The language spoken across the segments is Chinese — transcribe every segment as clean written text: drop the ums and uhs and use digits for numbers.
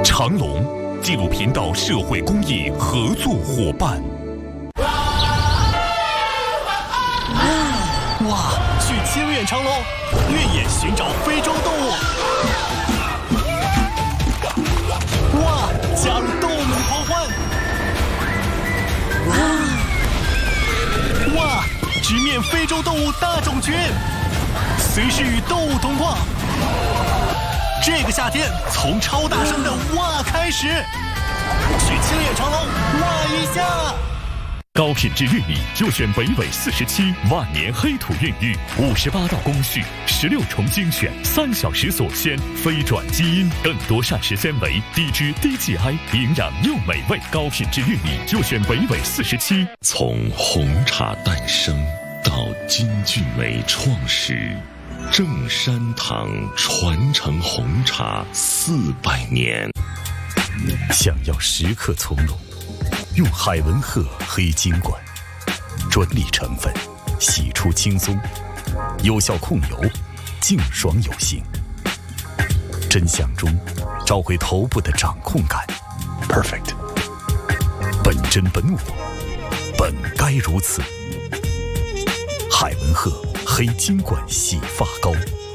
长隆纪录频道社会公益合作伙伴。 哇，去清远长隆越野寻找非洲动物。哇，加入动物们狂欢。哇，直面非洲动物大种群，随时与动物同框。这个夏天从超大声的哇开始，去清远长隆哇一下。 高品质玉米就选北纬47万年黑土孕育，58道工序，16重精选，3小时锁鲜，非转基因，更多膳食纤维，低脂低 GI， 营养又美味。高品质玉米就选北纬47。 从红茶诞生到金骏眉创始，正山堂传承红茶400年。 想要时刻从容，用海文鹤黑金管，专利成分，洗出轻松，有效控油，净爽有型。真相中找回头部的掌控感 ，perfect。本真本我，本该如此。海文鹤黑金管洗发膏。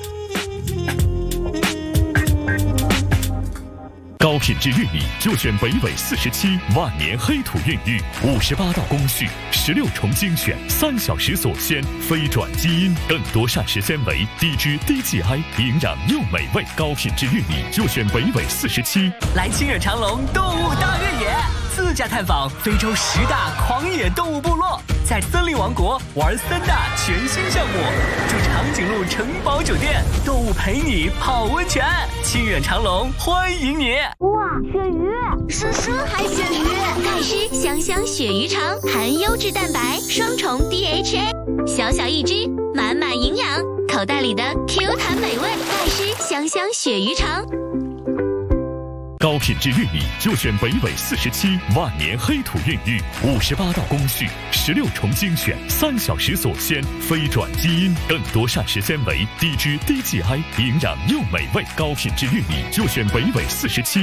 高品质玉米就选北纬47万年黑土孕育，58道工序，16重精选，3小时锁鲜，非转基因，更多膳食纤维，低脂低 GI， 营养又美味。高品质玉米就选北纬47。 来清远长隆动物大越野，自驾探访非洲10大狂野动物部落，在森林王国玩3大全新项目，住长颈鹿城堡酒店，动物陪你泡温泉。清远长隆欢迎你！ 哇，鳕鱼，叔叔还鳕鱼，钙湿香香鳕鱼肠，含优质蛋白，双重 DHA， 小小一只，满满营养，口袋里的 Q 弹美味，钙湿香香鳕鱼肠。 高品质玉米就选北纬47万年黑土孕育，58道工序，16重精选，3小时锁鲜，非转基因，更多膳食纤维，低脂低 GI， 营养又美味。高品质玉米就选北纬47。